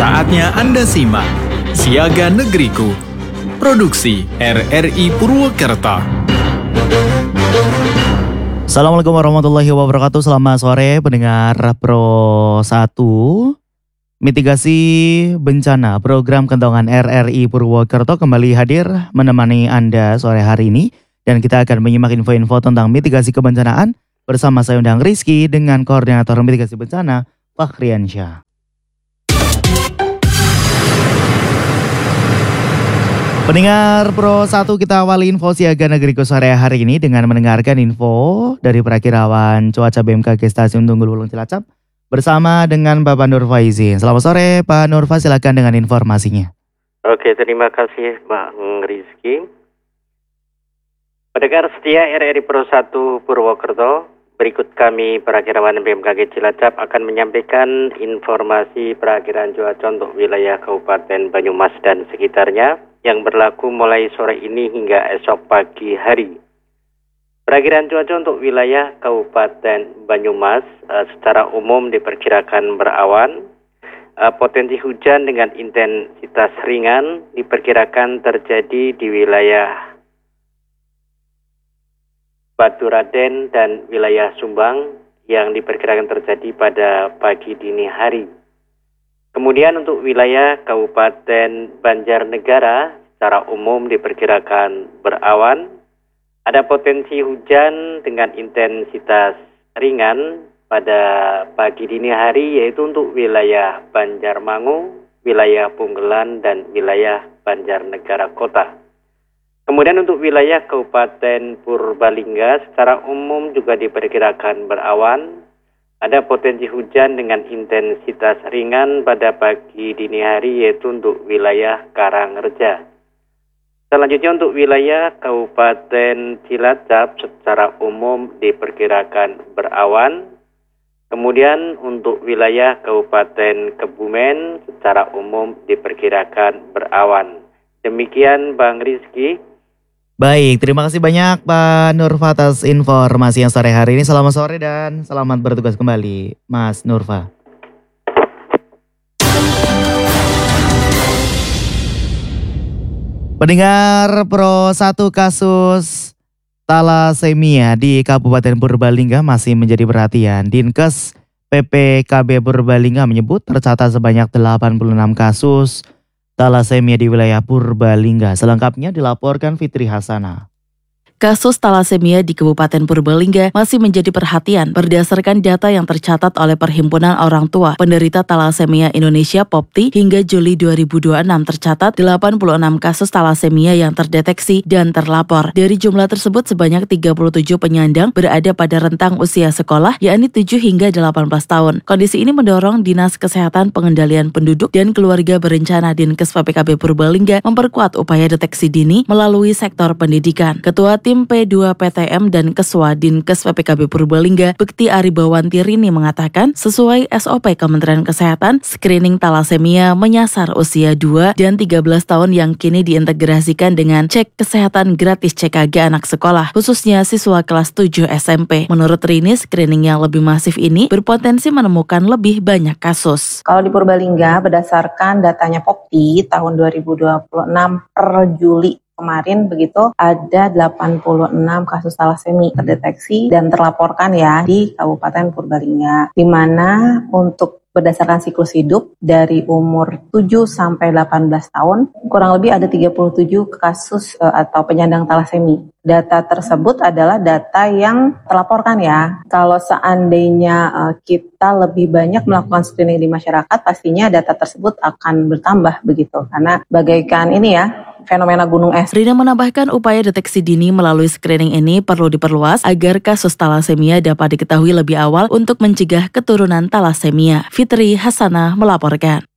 Saatnya Anda simak Siaga Negeriku, produksi RRI Purwokerto. Assalamualaikum warahmatullahi wabarakatuh. Selamat sore pendengar Pro 1 Mitigasi Bencana, program kentongan RRI Purwokerto kembali hadir menemani Anda sore hari ini. Dan kita akan menyimak info-info tentang mitigasi kebencanaan bersama saya undang Rizky dengan Koordinator Mitigasi Bencana Fakhriansyah. Pendengar Pro 1, kita awali info Siaga Negeriku sore hari ini dengan mendengarkan info dari Perakirawan Cuaca BMKG Stasiun Tunggul Wulung Cilacap bersama dengan Bapak Nurfa Izin. Selamat sore Pak Nurfa, silakan dengan informasinya. Oke, terima kasih Bang Rizky. Pendengar setia RRI Pro 1 Purwokerto, berikut kami Perakirawan BMKG Cilacap akan menyampaikan informasi perakiraan cuaca untuk wilayah Kabupaten Banyumas dan sekitarnya yang berlaku mulai sore ini hingga esok pagi hari. Perakiraan cuaca untuk wilayah Kabupaten Banyumas secara umum diperkirakan berawan. Potensi hujan dengan intensitas ringan diperkirakan terjadi di wilayah Baturaden dan wilayah Sumbang yang diperkirakan terjadi pada pagi dini hari. Kemudian untuk wilayah Kabupaten Banjarnegara secara umum diperkirakan berawan. Ada potensi hujan dengan intensitas ringan pada pagi dini hari, yaitu untuk wilayah Banjarmangu, wilayah Punggelan, dan wilayah Banjarnegara Kota. Kemudian untuk wilayah Kabupaten Purbalingga secara umum juga diperkirakan berawan. Ada potensi hujan dengan intensitas ringan pada pagi dini hari, yaitu untuk wilayah Karangreja. Selanjutnya untuk wilayah Kabupaten Cilacap secara umum diperkirakan berawan. Kemudian untuk wilayah Kabupaten Kebumen secara umum diperkirakan berawan. Demikian Bang Rizky. Baik, terima kasih banyak Pak Nurfa atas informasi yang sore hari ini. Selamat sore dan selamat bertugas kembali, Mas Nurfa. Pendengar Pro 1, kasus talasemia di Kabupaten Purbalingga masih menjadi perhatian. Dinkes PPKB Purbalingga menyebut tercatat sebanyak 86 kasus talasemia di wilayah Purbalingga. Selengkapnya dilaporkan Fitri Hasanah. Kasus talasemia di Kabupaten Purbalingga masih menjadi perhatian berdasarkan data yang tercatat oleh Perhimpunan Orang Tua Penderita Talasemia Indonesia (POPTI). Hingga Juli 2026 tercatat 86 kasus talasemia yang terdeteksi dan terlapor. Dari jumlah tersebut sebanyak 37 penyandang berada pada rentang usia sekolah, yakni 7 hingga 18 tahun. Kondisi ini mendorong Dinas Kesehatan Pengendalian Penduduk dan Keluarga Berencana Dinkes PPKB Purbalingga memperkuat upaya deteksi dini melalui sektor pendidikan. Ketua Tim P2PTM dan Keswa Dinkes PPKB Purbalingga, Bekti Aribawanti Rini mengatakan, sesuai SOP Kementerian Kesehatan, screening talasemia menyasar usia 2 dan 13 tahun yang kini diintegrasikan dengan cek kesehatan gratis CKG anak sekolah, khususnya siswa kelas 7 SMP. Menurut Rini, screening yang lebih masif ini berpotensi menemukan lebih banyak kasus. Kalau di Purbalingga, berdasarkan datanya POPTI tahun 2026 per Juli kemarin begitu, ada 86 kasus talasemi terdeteksi dan terlaporkan ya di Kabupaten Purbalingga, di mana untuk berdasarkan siklus hidup dari umur 7 sampai 18 tahun, kurang lebih ada 37 kasus atau penyandang talasemi. Data tersebut adalah data yang terlaporkan ya. Kalau seandainya kita lebih banyak melakukan screening di masyarakat, pastinya data tersebut akan bertambah begitu. Karena bagaikan ini ya, fenomena gunung es. Rina menambahkan upaya deteksi dini melalui screening ini perlu diperluas agar kasus talasemia dapat diketahui lebih awal untuk mencegah keturunan talasemia. Fitri Hasanah melaporkan.